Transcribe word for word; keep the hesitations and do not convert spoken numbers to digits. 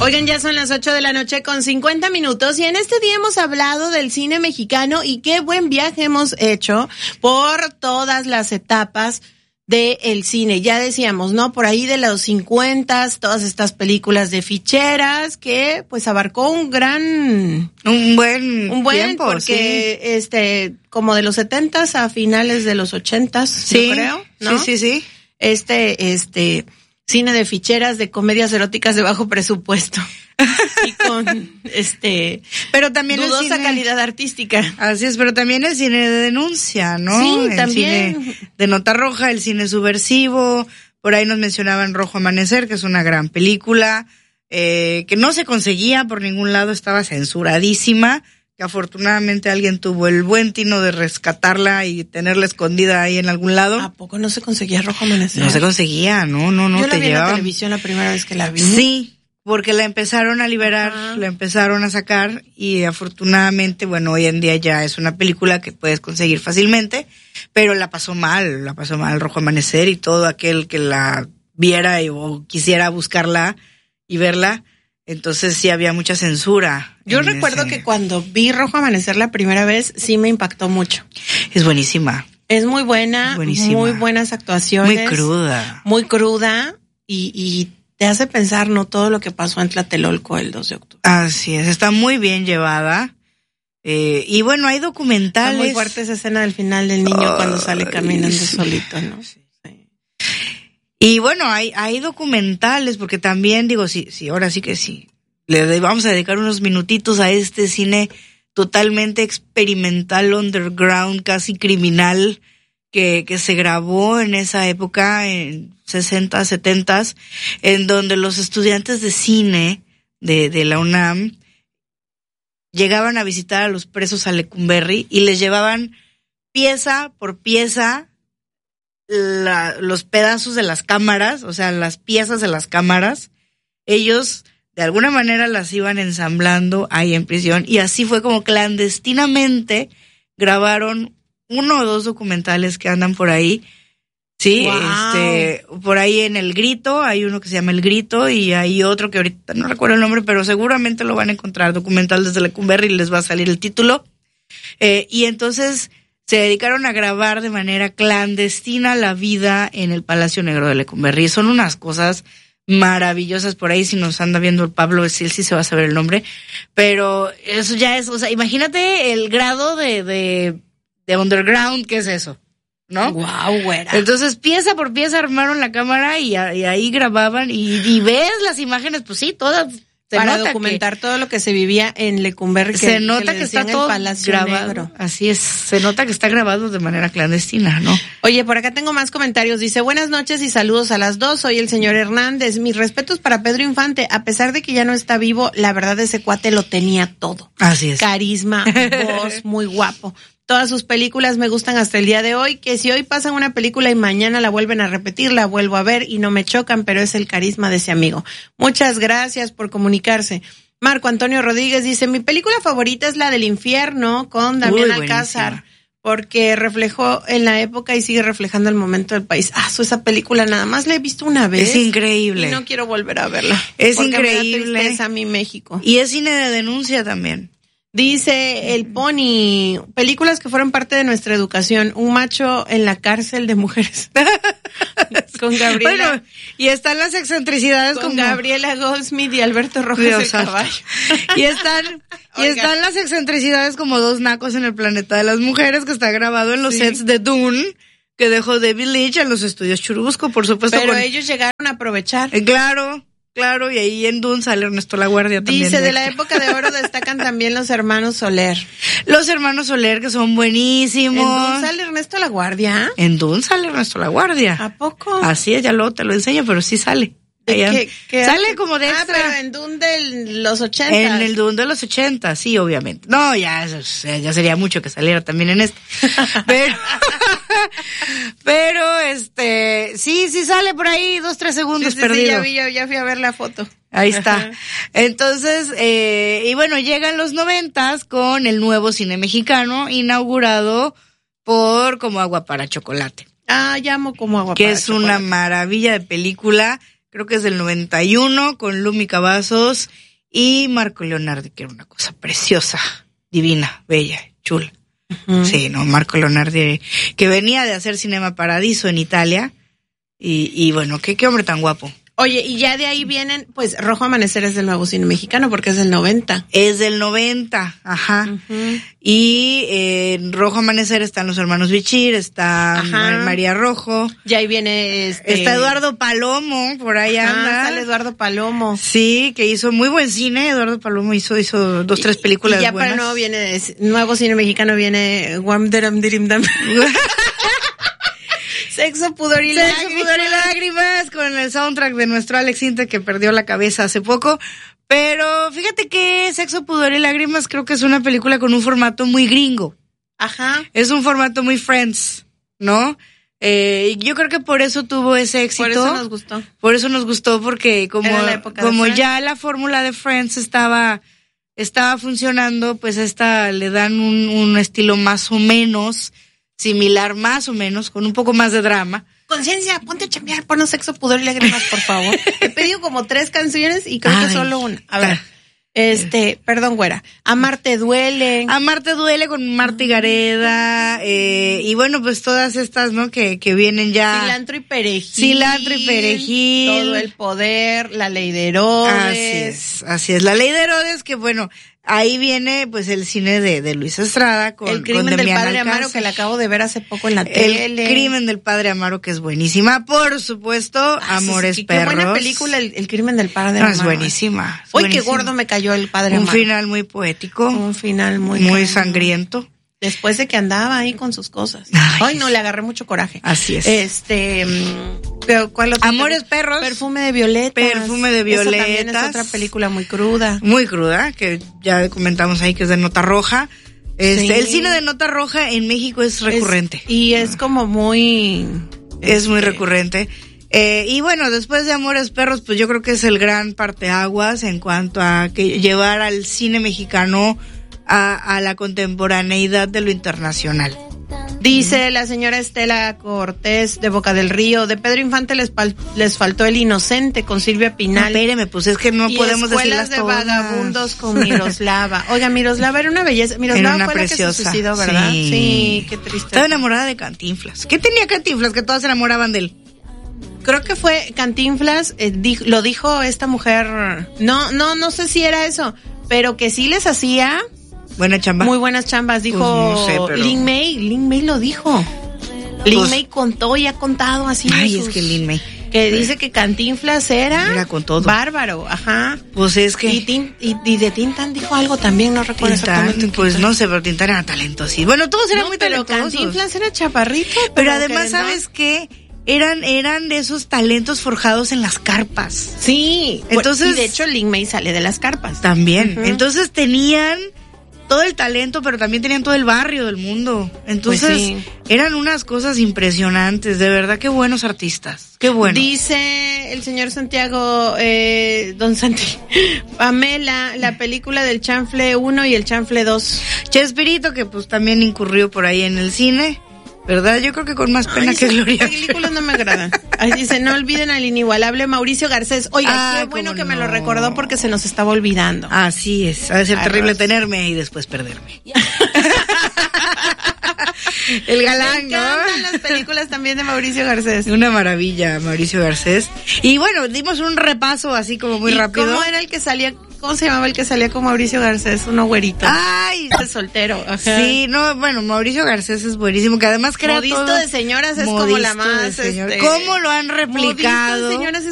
Oigan, ya son las ocho de la noche con cincuenta minutos y en este día hemos hablado del cine mexicano y qué buen viaje hemos hecho por todas las etapas del cine. Ya decíamos, ¿no? Por ahí de los cincuentas, todas estas películas de ficheras que pues abarcó un gran... Un buen Un buen, tiempo, porque sí. este, como de los setentas a finales de los ochentas, Sí, yo creo, ¿no? Sí, sí, sí. Este, este... cine de ficheras, de comedias eróticas de bajo presupuesto y con este pero también dudosa el cine, calidad artística. Así es, pero también el cine de denuncia, ¿no? Sí, el también. Cine de nota roja, el cine subversivo. Por ahí nos mencionaban Rojo Amanecer, que es una gran película, eh, que no se conseguía por ningún lado, estaba censuradísima, que afortunadamente alguien tuvo el buen tino de rescatarla y tenerla escondida ahí en algún lado. ¿A poco no se conseguía Rojo Amanecer? No se conseguía, no, no, no. Yo la te vi en la llevaban. televisión la primera vez que la vi. Sí, porque la empezaron a liberar, Ajá. la empezaron a sacar y afortunadamente, bueno, hoy en día ya es una película que puedes conseguir fácilmente, pero la pasó mal, la pasó mal Rojo Amanecer y todo aquel que la viera y, o quisiera buscarla y verla. Entonces sí había mucha censura. Yo recuerdo ese... que cuando vi Rojo Amanecer la primera vez, sí me impactó mucho. Es buenísima. Es muy buena, Buenísima. muy buenas actuaciones. Muy cruda. Muy cruda y, y te hace pensar, ¿no? Todo lo que pasó en Tlatelolco el dos de octubre. Así es, está muy bien llevada. Eh, y bueno, hay documentales. Está muy fuerte esa escena del final del niño oh, cuando sale caminando sí. solito, ¿no? Sí. Y bueno, hay, hay documentales, porque también digo, sí, sí, ahora sí que sí. Le vamos a dedicar unos minutitos a este cine totalmente experimental, underground, casi criminal, que, que se grabó en esa época, en sesenta, setenta, en donde los estudiantes de cine de, de la UNAM llegaban a visitar a los presos a Lecumberri y les llevaban pieza por pieza La, los pedazos de las cámaras, o sea, las piezas de las cámaras. Ellos de alguna manera las iban ensamblando ahí en prisión y así fue como clandestinamente grabaron uno o dos documentales que andan por ahí. Sí, wow. este, por ahí en El Grito, hay uno que se llama El Grito y hay otro que ahorita no recuerdo el nombre, pero seguramente lo van a encontrar, documental desde Lecumberri y les va a salir el título. Eh, y entonces se dedicaron a grabar de manera clandestina la vida en el Palacio Negro de Lecumberri. Son unas cosas maravillosas. Por ahí si nos anda viendo el Pablo, sí, sí se va a saber el nombre. Pero eso ya es, o sea, imagínate el grado de, de, de underground que es eso, ¿no? Wow, güera. Entonces pieza por pieza armaron la cámara y, a, y ahí grababan y, y ves las imágenes, pues sí, todas. Se para nota documentar que, todo lo que se vivía en Lecumberri. Se nota que, que está todo grabado. Negro. Así es, se nota que está grabado de manera clandestina, ¿no? Oye, por acá tengo más comentarios. Dice, buenas noches y saludos a las dos. Soy el señor Hernández. Mis respetos para Pedro Infante. A pesar de que ya no está vivo, la verdad ese cuate lo tenía todo. Así es. Carisma, voz, muy guapo. Todas sus películas me gustan hasta el día de hoy, que si hoy pasan una película y mañana la vuelven a repetir, la vuelvo a ver y no me chocan, pero es el carisma de ese amigo. Muchas gracias por comunicarse. Marco Antonio Rodríguez dice, mi película favorita es la del infierno con Damián Uy, Alcázar, buenísima. Porque reflejó en la época y sigue reflejando el momento del país. Ah, su esa película nada más la he visto una vez. Es increíble. Y no quiero volver a verla. Es porque increíble. Me da tristeza a mi México. Y es cine de denuncia también. Dice el Pony, películas que fueron parte de nuestra educación, Un macho en la cárcel de mujeres. Con Gabriela. Bueno, y están las excentricidades con como Gabriela Goldsmith y Alberto Rojas Dios el santo. Caballo. Y están y están las excentricidades como Dos nacos en el planeta de las mujeres, que está grabado en los sí. sets de Dune, que dejó David Lynch en los estudios Churubusco, por supuesto. Pero con... ellos llegaron a aprovechar. Eh, claro. Claro, y ahí en Dune sale Ernesto Laguardia también. Dice, de, de la época de oro destacan también los hermanos Soler. Los hermanos Soler, que son buenísimos. ¿En Dune sale Ernesto Laguardia? En Dune sale Ernesto Laguardia. ¿A poco? Así es, ya luego te lo enseño, pero sí sale. ¿Qué, qué sale hace? como de Ah, extra. pero en Dune de los ochenta. En el Dune de los ochenta, sí, obviamente. No, ya, ya sería mucho que saliera también en este. Pero, pero, este, sí, sí sale por ahí dos, tres segundos sí, sí, perdido. Sí, ya vi, ya, ya fui a ver la foto. Ahí está. Entonces, eh, y bueno, llegan los noventas con el nuevo cine mexicano, inaugurado por Como agua para chocolate. Ah, llamo Como agua que para es chocolate. una maravilla de película creo que es del noventa y uno, con Lumi Cavazos y Marco Leonardi, que era una cosa preciosa, divina, bella, chula. Uh-huh. Sí, no, Marco Leonardi, que venía de hacer Cinema Paradiso en Italia, y, y bueno, qué, qué hombre tan guapo. Oye, y ya de ahí vienen, pues, Rojo Amanecer es del nuevo cine mexicano, porque es del noventa. Es del noventa, ajá. Uh-huh. Y eh, en Rojo Amanecer están los hermanos Bichir, está ajá. María Rojo. Ya ahí viene este... Está Eduardo Palomo, por ahí ajá, anda. Sale Eduardo Palomo. Sí, que hizo muy buen cine. Eduardo Palomo hizo, hizo dos, tres películas y ya buenas. para el nuevo viene, nuevo cine mexicano viene Wam Deram Dirim Dam. Sexo, pudor y Sexo, lágrimas. pudor y lágrimas, con el soundtrack de nuestro Alex Intec, que perdió la cabeza hace poco. Pero fíjate que Sexo, pudor y lágrimas creo que es una película con un formato muy gringo. Ajá. Es un formato muy Friends, ¿no? Eh, yo creo que por eso tuvo ese éxito. Por eso nos gustó. Por eso nos gustó, porque como, como ya la fórmula de Friends estaba, estaba funcionando, pues esta le dan un, un estilo más o menos similar, más o menos, con un poco más de drama. Conciencia, ponte a chambear, ponnos Sexo, pudor y lágrimas, por favor. He pedido como tres canciones y creo Ay, que solo una. A ver, este, perdón, güera. Amarte duele. Amarte duele con Marta Gareda, eh, y bueno, pues todas estas, ¿no? Que, que vienen ya. Cilantro y perejil. Cilantro y perejil. Todo el poder, la ley de Herodes. Así es, así es. La ley de Herodes, que bueno, ahí viene pues el cine de, de Luis Estrada con El crimen con del padre Alcázar. Amaro, que la acabo de ver hace poco en la el tele. El crimen del padre Amaro, que es buenísima. Por supuesto, ah, Amores sí, sí, Perros. Qué buena película, el, el crimen del padre no, Amaro. Es buenísima. Es Uy, buenísima. qué gordo me cayó el padre Un Amaro. Un final muy poético. Un final muy Muy caro. sangriento. Después de que andaba ahí con sus cosas. Ay, Ay, no, le agarré mucho coraje. Así es. Este, ¿cuál otro? Amores Perros. Perfume de violetas. Perfume de violetas. Esa también es otra película muy cruda. Muy cruda, que ya comentamos ahí que es de nota roja. Este, sí. El cine de nota roja en México es recurrente. Es, y es como muy... Es este, muy recurrente. Eh, y bueno, después de Amores Perros, pues yo creo que es el gran parteaguas en cuanto a que llevar al cine mexicano a, a la contemporaneidad de lo internacional. Dice la señora Estela Cortés de Boca del Río, de Pedro Infante les, pal, les faltó El Inocente con Silvia Pinal. Espéreme, pues es que no y podemos decirlas de todas. Vagabundos con Miroslava. Oiga, Miroslava era una belleza. Miroslava era una fue preciosa. La que se suicidó, ¿verdad? Sí. Sí, qué triste. Estaba enamorada de Cantinflas. ¿Qué tenía Cantinflas que todas se enamoraban de él? Creo que fue Cantinflas, eh, di, lo dijo esta mujer. No, no, no sé si era eso, pero que sí les hacía buena chamba. Muy buenas chambas, dijo pues no sé, pero... Lin May. Lin May lo dijo. Lin pues... May contó y ha contado así. Ay, sus... es que Lin May. Que dice que Cantinflas era, era con todo. Bárbaro, ajá. Pues es que... Y, tin, y, y de Tintan dijo algo también, no recuerdo Tintán, exactamente. Pues no sé, pero Tintan era talentoso. Bueno, todos eran no, muy pero talentosos. Cantinflas era chaparrito. Pero, pero además, ¿sabes qué? Eran, eran de esos talentos forjados en las carpas. Sí. Entonces... Y de hecho Lin May sale de las carpas. También. Uh-huh. Entonces tenían... todo el talento, pero también tenían todo el barrio del mundo. Entonces, pues sí. Eran unas cosas impresionantes, de verdad, qué buenos artistas, qué bueno. Dice el señor Santiago, eh, don Santi, Pamela, la película del Chanfle uno y el Chanfle dos. Chespirito, que pues también incurrió por ahí en el cine, ¿verdad? Yo creo que con más pena Ay, que gloria. Las películas no me agradan. Ahí dice, no olviden al inigualable Mauricio Garcés. Oiga, ah, qué bueno que no. me lo recordó porque se nos estaba olvidando. Así es, ha de ser Arroz. terrible tenerme y después perderme. El galán, me encantan ¿no? las películas también de Mauricio Garcés. Una maravilla, Mauricio Garcés. Y bueno, dimos un repaso así como muy ¿Y rápido. ¿Cómo era el que salía? ¿Cómo se llamaba el que salía con Mauricio Garcés? Uno güerito. Ay, ese soltero. Ajá. Sí, no, bueno, Mauricio Garcés es buenísimo, que además crea Modisto todo. de señoras es como la más. Este, este, ¿Cómo lo han replicado? Modisto de señoras es